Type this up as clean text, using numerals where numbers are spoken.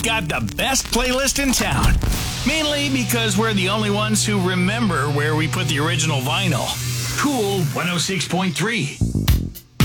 got the best playlist in town. Mainly because we're the only ones who remember where we put the original vinyl. Cool 106.3.